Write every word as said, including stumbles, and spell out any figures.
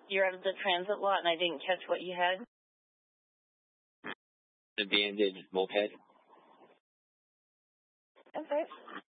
You're out of the transit lot, and I didn't catch what you had. Abandoned moped. Okay.